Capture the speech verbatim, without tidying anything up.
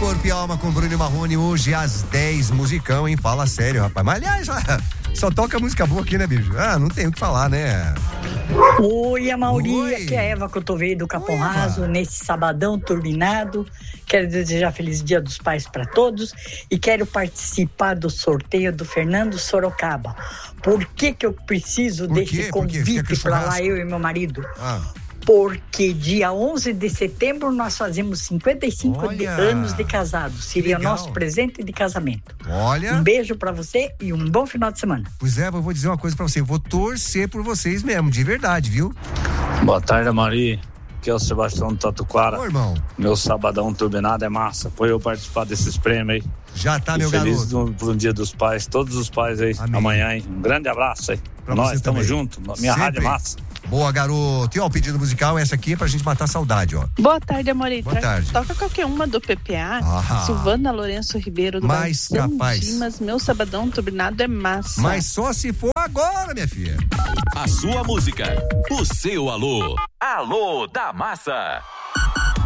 Corpo e Alma com Bruno e Marrone, hoje às dez, musicão, hein? Fala sério, rapaz. Mas, aliás, só toca música boa aqui, né, bicho? Ah, não tem o que falar, né? Oi, Amauri, Oi. aqui é a Eva Cotovei do Capão Oi, Eva. Raso, nesse sabadão turbinado. Quero desejar feliz Dia dos Pais para todos e quero participar do sorteio do Fernando Sorocaba. Por que que eu preciso Por desse quê? Por quê? Você quer que convite eu para lá, churrasco? eu e meu marido? Ah. Porque dia onze de setembro nós fazemos cinquenta e cinco de Olha. anos de casado. Seria o legal. nosso presente de casamento. Olha. Um beijo pra você e um bom final de semana. Pois é, eu vou dizer uma coisa pra você. Eu vou torcer por vocês mesmo, de verdade, viu? Boa tarde, Maria. Aqui é o Sebastião do Tatuquara. Ô, irmão. Meu sabadão turbinado é massa. Foi eu participar desses prêmios aí. Já tá, E meu feliz garoto. no, por um dia dos pais, todos os pais aí, Amém. amanhã, hein? Um grande abraço aí. Pra Nós você estamos também. juntos. Minha Sempre. rádio é massa. Boa, garoto. E ó, o pedido musical, essa aqui é pra gente matar a saudade, ó. Boa tarde, Amorita. Boa tarde. Toca qualquer uma do P P A. Ah. Silvana Lourenço Ribeiro do Mais bairro São capaz. Dimas, meu sabadão turbinado é massa. Mas só se for agora, minha filha. A sua música, o seu alô. Alô da Massa.